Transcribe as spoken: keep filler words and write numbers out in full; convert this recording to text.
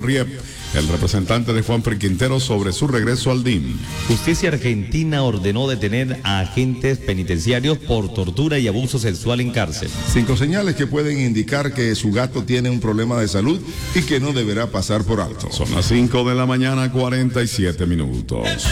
Riep, el representante de Juanfrey Quintero, sobre su regreso al D I M. Justicia argentina ordenó detener a agentes penitenciarios por tortura y abuso sexual en cárcel. Cinco señales que pueden indicar que su gato tiene un problema de salud y que no deberá pasar por alto. Son las cinco de la mañana, cuarenta y siete minutos.